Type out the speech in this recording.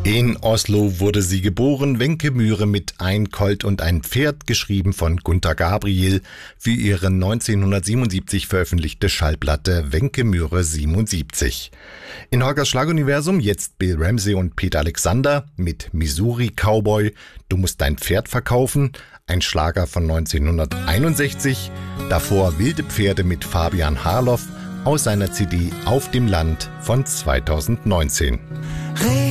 In Oslo wurde sie geboren, Wenke Myhre mit Ein Colt und ein Pferd, geschrieben von Gunter Gabriel, für ihre 1977 veröffentlichte Schallplatte Wenke Myhre 77. In Holgers Schlaguniversum jetzt Bill Ramsey und Peter Alexander mit Missouri Cowboy, Du musst dein Pferd verkaufen, ein Schlager von 1961, davor Wilde Pferde mit Fabian Harloff aus seiner CD Auf dem Land von 2019.